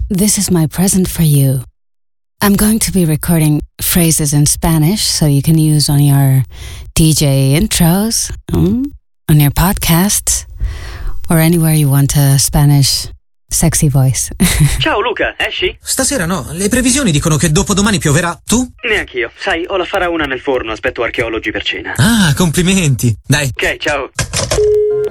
this is my present for you. I'm going to be recording phrases in Spanish so you can use on your DJ intros, on your podcasts, or anywhere you want a Spanish sexy voice. Ciao Luca, esci? Stasera no, le previsioni dicono che dopodomani pioverà. Tu? Neanch'io. Sai, ho la faraona nel forno, aspetto archeologi per cena. Ah, complimenti. Dai. Ok, ciao.